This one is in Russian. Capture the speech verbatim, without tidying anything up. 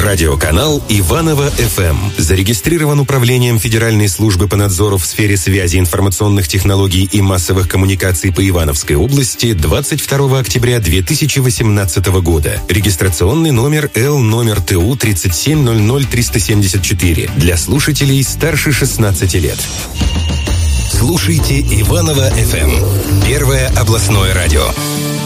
Радиоканал Иваново-эф эм зарегистрирован Управлением Федеральной службы по надзору в сфере связи, информационных технологий и массовых коммуникаций по Ивановской области двадцать второго октября две тысячи восемнадцатого года. Регистрационный номер Л номер Т У тридцать семь ноль ноль триста семьдесят четыре для слушателей старше шестнадцати лет. Слушайте Иваново-эф эм. Первое областное радио.